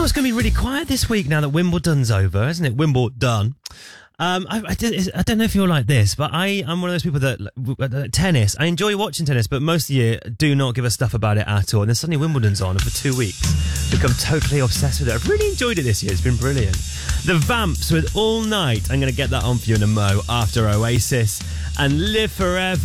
it's going to be really quiet this week now that Wimbledon's over, isn't it? Wimbledon. I don't know if you're like this, but I'm one of those people that tennis. I enjoy watching tennis, but most of the year do not give a stuff about it at all. And then suddenly Wimbledon's on, and for 2 weeks, become totally obsessed with it. I've really enjoyed it this year. It's been brilliant. The Vamps with All Night. I'm going to get that on for you in a mo after Oasis and Live Forever.